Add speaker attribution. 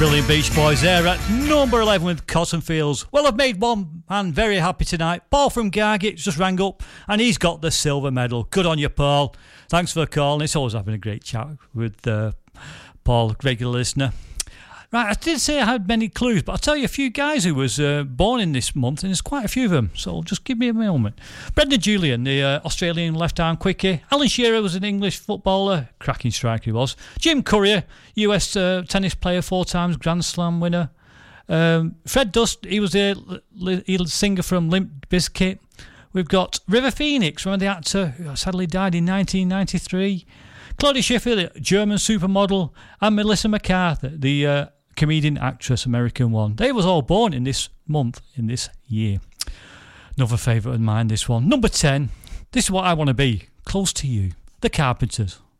Speaker 1: Brilliant Beach Boys there at number 11 with Cotton Fields. Well, I've made one man very happy tonight. Paul from Gargit just rang up and he's got the silver medal. Good on you, Paul. Thanks for calling. It's always having a great chat with Paul, regular listener. Right, I did say I had many clues, but I'll tell you a few guys who was born in this month, and there's quite a few of them, so just give me a moment. Brendan Julian, the Australian left-arm quickie. Alan Shearer was an English footballer, cracking striker he was. Jim Courier, US tennis player, 4 times Grand Slam winner. Fred Dust, he was the singer from Limp Bizkit. We've got River Phoenix, remember the actor who sadly died in 1993. Claudia Schiffer, German supermodel, and Melissa McCarthy, the comedian, actress, American one. They was all born in this month, in this year. Another favourite of mine, this one. Number 10. This is what I want to be. Close to You. The Carpenters.